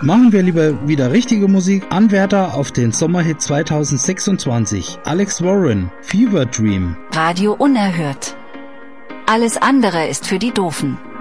Machen wir lieber wieder richtige Musik. Anwärter auf den Sommerhit 2026. Alex Warren, Fever Dream. Radio Unerhört. Alles andere ist für die Doofen.